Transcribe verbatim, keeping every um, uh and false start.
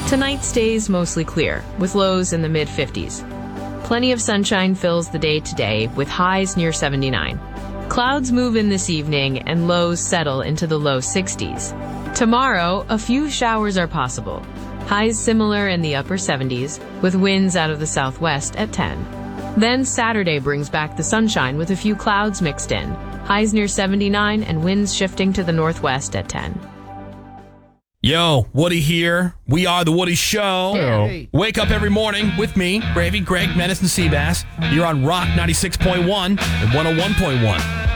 Tonight stays mostly clear, with lows in the mid fifties. Plenty of sunshine fills the day today, with highs near seventy-nine. Clouds move in this evening, and lows settle into the low sixties. Tomorrow, a few showers are possible. Highs similar in the upper seventies, with winds out of the southwest at ten. Then Saturday brings back the sunshine with a few clouds mixed in. Highs near seventy-nine and winds shifting to the northwest at ten. Yo, Woody here. We are The Woody Show. Hey. Wake up every morning with me, Gravy, Greg, Menace, and Seabass. You're on Rock ninety-six point one and one oh one point one.